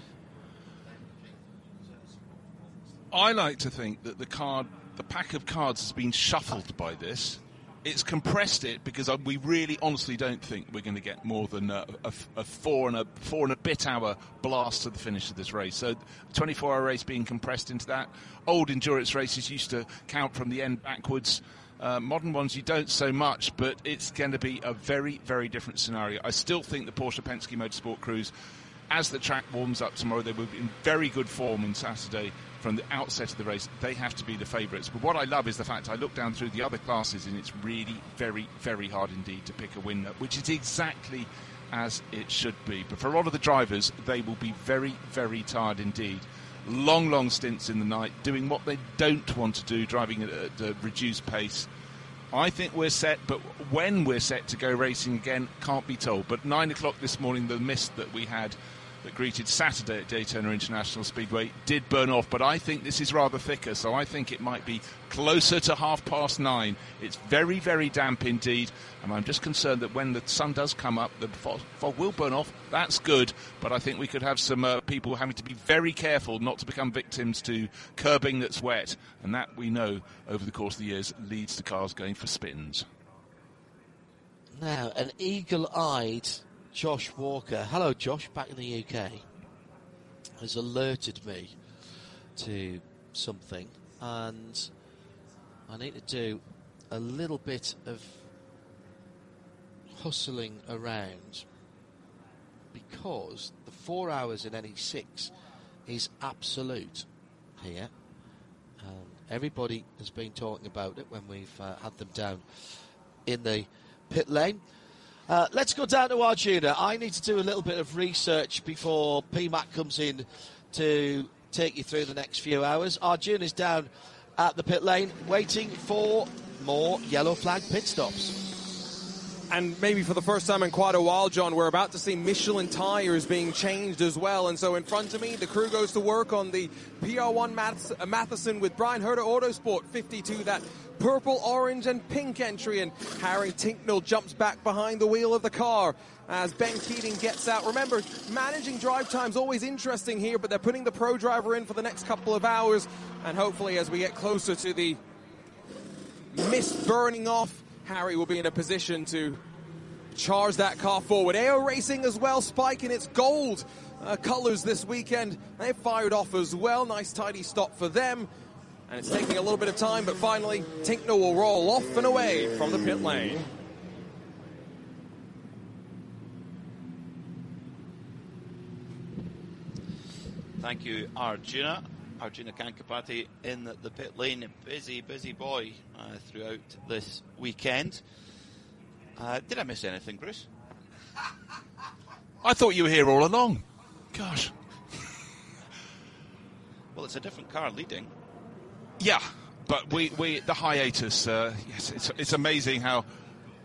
I like to think that the card, the pack of cards has been shuffled by this. It's compressed it because we really honestly don't think we're going to get more than a, a, a four and a four and a bit hour blast to the finish of this race. So twenty-four hour race being compressed into that. Old endurance races used to count from the end backwards. Uh, modern ones you don't so much, but it's going to be a very, very different scenario. I still think the Porsche Penske Motorsport crews, as the track warms up tomorrow, they will be in very good form on Saturday. From the outset of the race, they have to be the favourites. But what I love is the fact I look down through the other classes and it's really very, very hard indeed to pick a winner, which is exactly as it should be. But for a lot of the drivers, they will be very, very tired indeed. Long, long stints in the night, doing what they don't want to do, driving at a reduced pace. I think we're set, but when we're set to go racing again, can't be told. But nine o'clock this morning, the mist that we had that greeted Saturday at Daytona International Speedway did burn off, but I think this is rather thicker, so I think it might be closer to half past nine. It's very, very damp indeed, and I'm just concerned that when the sun does come up, the fog, fog will burn off. That's good, but I think we could have some uh, people having to be very careful not to become victims to curbing that's wet, and that we know over the course of the years leads to cars going for spins. Now, an eagle-eyed Josh Walker, hello Josh, back in the U K, has alerted me to something, and I need to do a little bit of hustling around because the four hours in N E six is absolute here, and everybody has been talking about it when we've uh, had them down in the pit lane. Uh, let's go down to Arjuna. I need to do a little bit of research before P MAC comes in to take you through the next few hours. Arjuna is down at the pit lane waiting for more yellow flag pit stops. And maybe for the first time in quite a while, John, we're about to see Michelin tyres being changed as well. And so in front of me, the crew goes to work on the P R one Math- Matheson with Brian Herter Autosport fifty-two, that purple, orange and pink entry. And Harry Tinknell jumps back behind the wheel of the car as Ben Keating gets out. Remember, managing drive time's always interesting here, but they're putting the pro driver in for the next couple of hours. And hopefully as we get closer to the mist burning off, Harry will be in a position to charge that car forward. A O Racing as well, spiking its gold uh, colours this weekend. They fired off as well. Nice tidy stop for them. And it's taking a little bit of time, but finally Tinknell will roll off and away from the pit lane. Thank you, Arjuna. Arjuna Kankapati in the pit lane. Busy, busy boy uh, throughout this weekend. Uh, did I miss anything, Bruce? I thought you were here all along. Gosh. Well, it's a different car leading. Yeah, but we, we the hiatus, uh, yes, it's, it's amazing how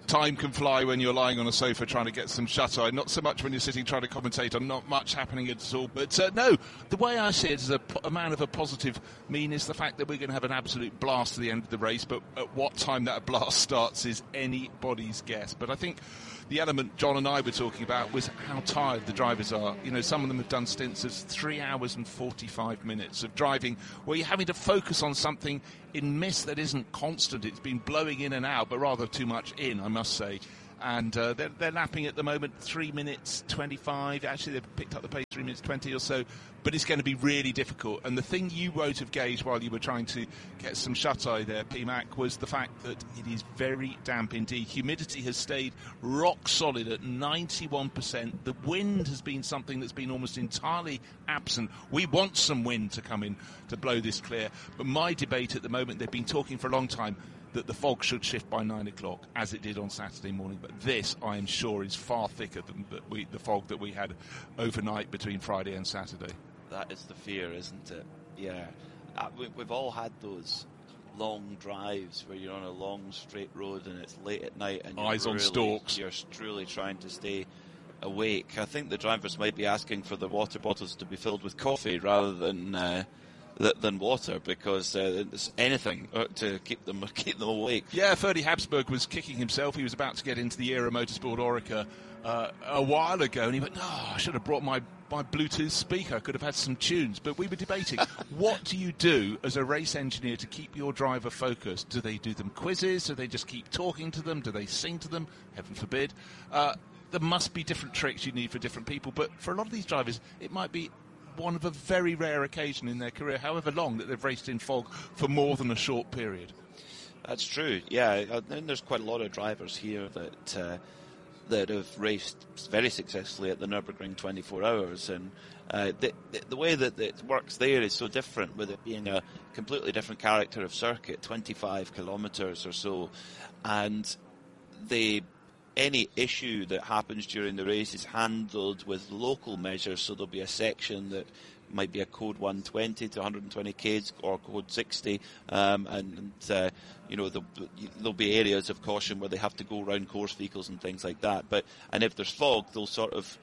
time can fly when you're lying on a sofa trying to get some shut-eye. Not so much when you're sitting trying to commentate on not much happening at all. But uh, no, the way I see it as a, a man of a positive mean is the fact that we're going to have an absolute blast to the end of the race. But at what time that blast starts is anybody's guess. But I think the element John and I were talking about was how tired the drivers are. You know, some of them have done stints of three hours and forty-five minutes of driving where you're having to focus on something in mist that isn't constant. It's been blowing in and out, but rather too much in, I must say. And uh, they're, they're lapping at the moment three minutes twenty-five. Actually, they've picked up the pace three minutes twenty or so. But it's going to be really difficult. And the thing you wrote of Gage while you were trying to get some shut-eye there, P MAC, was the fact that it is very damp indeed. Humidity has stayed rock solid at ninety-one percent. The wind has been something that's been almost entirely absent. We want some wind to come in to blow this clear. But my debate at the moment, they've been talking for a long time, that the fog should shift by nine o'clock, as it did on Saturday morning. But this, I am sure, is far thicker than the, we, the fog that we had overnight between Friday and Saturday. That is the fear, isn't it? Yeah. Uh, we, we've all had those long drives where you're on a long straight road and it's late at night and you're eyes on really, stalks. You're truly trying to stay awake. I think the drivers might be asking for the water bottles to be filled with coffee rather than uh, than water, because uh, it's anything to keep them keep them awake. Yeah, Ferdy Habsburg was kicking himself. He was about to get into the Era Motorsport Orica uh, a while ago, and he went, "No, oh, I should have brought my, my Bluetooth speaker. I could have had some tunes." But we were debating, what do you do as a race engineer to keep your driver focused? Do they do them quizzes? Do they just keep talking to them? Do they sing to them? Heaven forbid. Uh, there must be different tricks you need for different people, but for a lot of these drivers, it might be one of a very rare occasion in their career, however long, that they've raced in fog for more than a short period. That's true, yeah. And there's quite a lot of drivers here that uh, that have raced very successfully at the Nürburgring twenty-four hours, and uh, the, the way that it works there is so different, with it being a completely different character of circuit, twenty-five kilometres or so, and they any issue that happens during the race is handled with local measures. So there'll be a section that might be a code one twenty to one hundred twenty k's or code sixty, um, and uh, you know there'll, there'll be areas of caution where they have to go around course vehicles and things like that. But and if there's fog, they'll sort of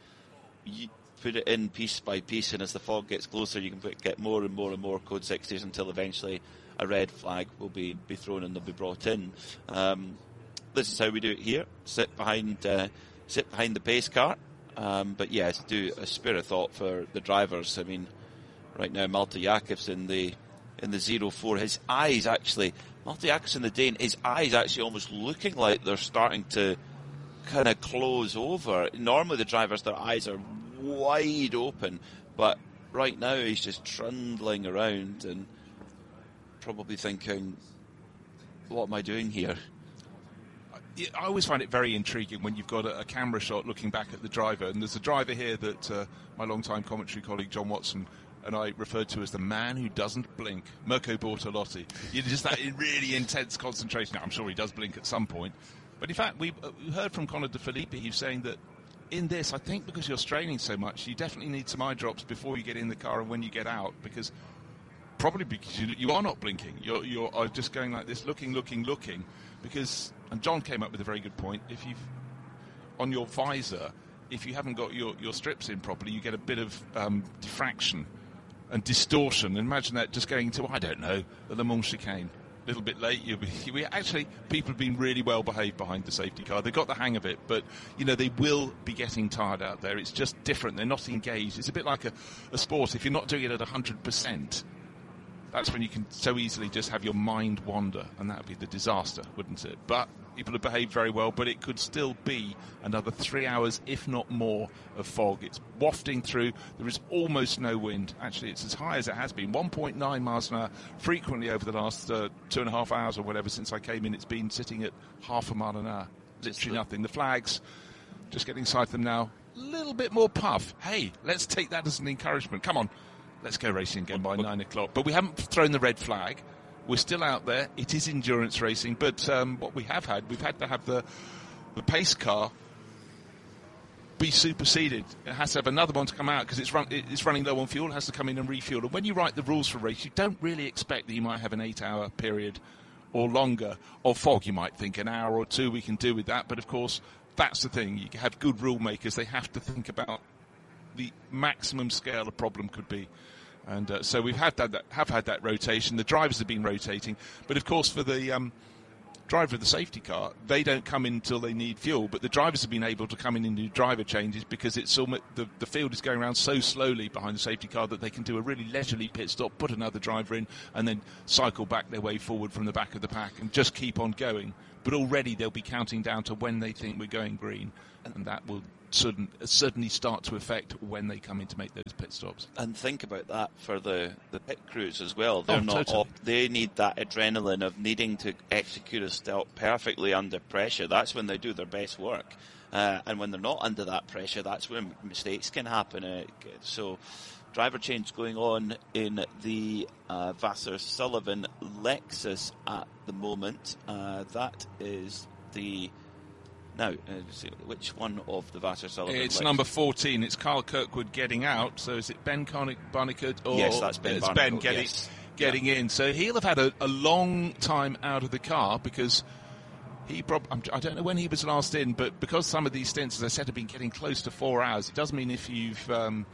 put it in piece by piece, and as the fog gets closer, you can put, get more and more and more code sixties until eventually a red flag will be, be thrown and they'll be brought in. Um, This is how we do it here. Sit behind, uh, sit behind the pace car. Um, but yes, do a spare of thought for the drivers. I mean, right now Malte Jakobs in the in the zero four. His eyes actually, Malte Jakobs in the Dane. His eyes actually almost looking like they're starting to kind of close over. Normally the drivers, their eyes are wide open, but right now he's just trundling around and probably thinking, "What am I doing here?" I always find it very intriguing when you've got a, a camera shot looking back at the driver, and there's a driver here that uh, my long-time commentary colleague John Watson and I referred to as the man who doesn't blink, Mirko Bortolotti. You know, just that really intense concentration. Now, I'm sure he does blink at some point, but in fact, we uh, heard from Conor De Filippi. He's saying that in this, I think because you're straining so much, you definitely need some eye drops before you get in the car and when you get out, because probably because you, you are not blinking. You're, you're are just going like this, looking, looking, looking, because. And John came up with a very good point. If you've, on your visor, if you haven't got your, your strips in properly, you get a bit of um, diffraction and distortion. Imagine that just going to, I don't know, the Le Mans chicane. A little bit late. You'll be, you'll be, actually, people have been really well behaved behind the safety car. They've got the hang of it, but, you know, they will be getting tired out there. It's just different. They're not engaged. It's a bit like a, a sport. If you're not doing it at one hundred percent, that's when you can so easily just have your mind wander, and that would be the disaster, wouldn't it? But people have behaved very well, but it could still be another three hours, if not more, of fog. It's wafting through. There is almost no wind. Actually, it's as high as it has been, one point nine miles an hour, frequently over the last uh, two and a half hours or whatever since I came in. It's been sitting at half a mile an hour. Literally nothing. The flags, just getting sight of them now. A little bit more puff. Hey, let's take that as an encouragement. Come on. Let's go racing again by nine o'clock. But we haven't thrown the red flag. We're still out there. It is endurance racing. But um, what we have had, we've had to have the the pace car be superseded. It has to have another one to come out because it's, run, it's running low on fuel. It has to come in and refuel. And when you write the rules for a race, you don't really expect that you might have an eight-hour period or longer. Of fog, you might think an hour or two we can do with that, but of course that's the thing. You have good rule makers; they have to think about the maximum scale a problem could be. And uh, so we've had that, that have had that rotation. The drivers have been rotating, but of course for the um, driver of the safety car, they don't come in until they need fuel. But the drivers have been able to come in and do driver changes because it's almost, the the field is going around so slowly behind the safety car that they can do a really leisurely pit stop, put another driver in, and then cycle back their way forward from the back of the pack and just keep on going. But already they'll be counting down to when they think we're going green, and that will Certain, certainly start to affect when they come in to make those pit stops. And think about that for the, the pit crews as well. They're oh, not totally. op- they need that adrenaline of needing to execute a stop perfectly under pressure. That's when they do their best work. Uh, and when they're not under that pressure, that's when mistakes can happen. Uh, so driver change going on in the uh, Vasser-Sullivan Lexus at the moment. Uh, that is the... Now, uh, which one of the Vasser-Sullivan? It's Lexus? number fourteen. It's Carl Kirkwood getting out. So is it Ben Barnicoat? Barnicoat or yes, that's Ben it's Barnicoat, Ben getting, yes. getting yeah. in. So he'll have had a, a long time out of the car because he prob- I don't know when he was last in, but because some of these stints, as I said, have been getting close to four hours, it does mean if you've um,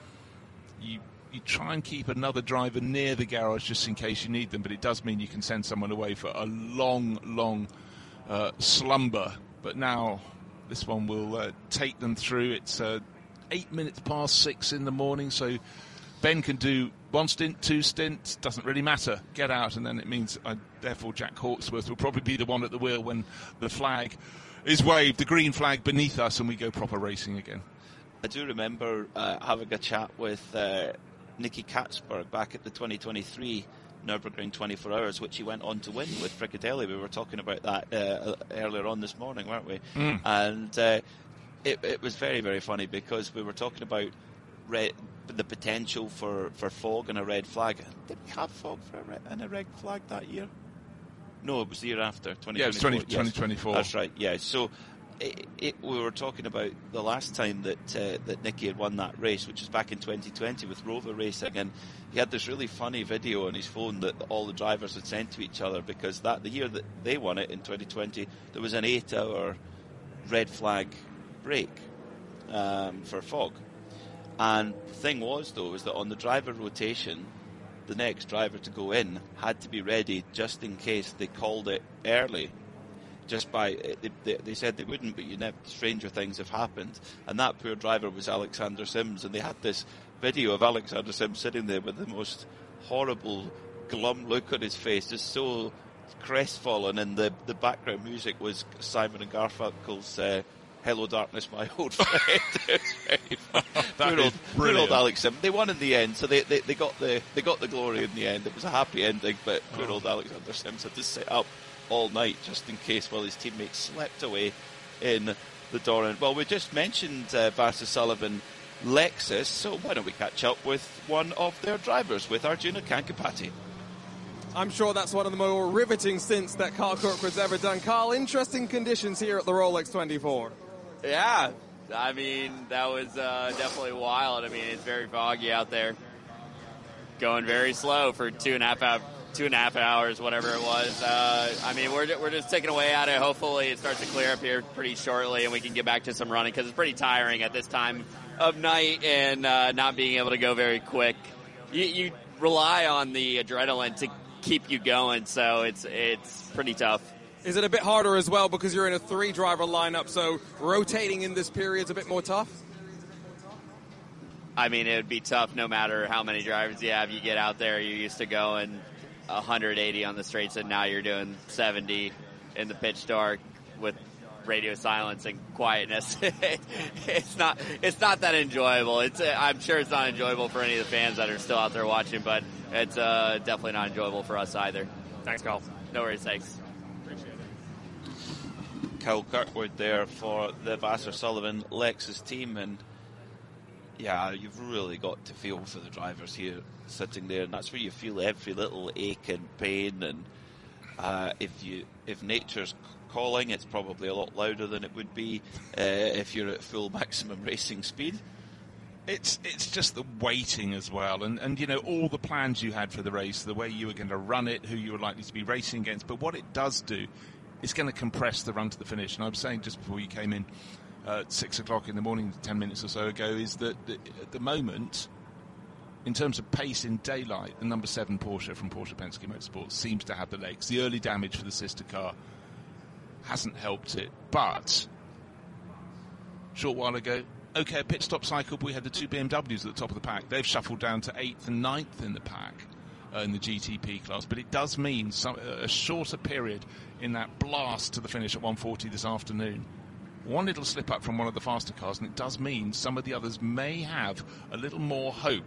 you you try and keep another driver near the garage just in case you need them, but it does mean you can send someone away for a long, long uh, slumber. But now this one will uh, take them through. It's uh, eight minutes past six in the morning, so Ben can do one stint, two stints, doesn't really matter. Get out, and then it means, uh, therefore, Jack Hawksworth will probably be the one at the wheel when the flag is waved, the green flag beneath us, and we go proper racing again. I do remember uh, having a chat with uh, Nicky Katzberg back at the twenty twenty-three Nürburgring twenty-four hours, which he went on to win with Fricadelli. We were talking about that uh, earlier on this morning, weren't we? Mm. And uh, it, it was very, very funny because we were talking about red, the potential for, for fog and a red flag. Did we have fog for a red, and a red flag that year? No, it was the year after, twenty twenty-four. Yeah, it was twenty, yes. twenty twenty-four. That's right, yeah. So it, it, we were talking about the last time that uh, that Nicky had won that race, which was back in twenty twenty with Rover Racing, and he had this really funny video on his phone that all the drivers had sent to each other because that the year that they won it in twenty twenty, there was an eight-hour red flag break um, for fog. And the thing was, though, is that on the driver rotation, the next driver to go in had to be ready just in case they called it early. Just by they, they, they said they wouldn't, but you know, stranger things have happened. And that poor driver was Alexander Sims, and they had this video of Alexander Sims sitting there with the most horrible, glum look on his face, just so crestfallen. And the the background music was Simon and Garfunkel's uh, "Hello Darkness, My Old Friend." It was very funny. Poor old, poor old Alex Sims. They won in the end, so they, they they got the they got the glory in the end. It was a happy ending, but poor oh. old Alexander Sims had to sit up all night just in case while his teammates slept away in the Doran. Well, we just mentioned uh, Vasser-Sullivan Lexus, so why don't we catch up with one of their drivers, with Arjuna Kankapati. I'm sure that's one of the more riveting stints that Carl Kirkwood's ever done. Carl, interesting conditions here at the Rolex twenty-four. Yeah, I mean, that was uh, definitely wild. I mean, it's very foggy out there. Going very slow for two and a half hours. Two and a half hours, whatever it was. Uh, I mean, we're we're just taking away at it. Hopefully, it starts to clear up here pretty shortly, and we can get back to some running because it's pretty tiring at this time of night and uh, not being able to go very quick. You, you rely on the adrenaline to keep you going, so it's it's pretty tough. Is it a bit harder as well because you're in a three-driver lineup, so rotating in this period's a bit more tough? I mean, it would be tough no matter how many drivers you have. You get out there, you're used to going one hundred eighty on the straights, and now you're doing seventy in the pitch dark with radio silence and quietness. it's not it's not that enjoyable. It's I'm sure it's not enjoyable for any of the fans that are still out there watching, but it's uh, definitely not enjoyable for us either. Thanks, Carl. No worries, thanks. Appreciate it. Kyle Kirkwood there for the Vasser-Sullivan Lexus team, and yeah, you've really got to feel for the drivers here sitting there, and that's where you feel every little ache and pain. And uh, if you if nature's calling, it's probably a lot louder than it would be uh, if you're at full maximum racing speed. It's it's just the waiting as well, and, and you know, all the plans you had for the race, the way you were going to run it, who you were likely to be racing against. But what it does do, it's going to compress the run to the finish. And I was saying just before you came in, uh, at six o'clock in the morning, ten minutes or so ago, is that the, at the moment, in terms of pace in daylight, the number seven Porsche from Porsche Penske Motorsports seems to have the legs. The early damage for the sister car hasn't helped it, but a short while ago, okay, pit stop cycle, but we had the two B M Ws at the top of the pack. They've shuffled down to eighth and ninth in the pack uh, in the G T P class, but it does mean some, a shorter period in that blast to the finish at one forty this afternoon. One little slip up from one of the faster cars, and it does mean some of the others may have a little more hope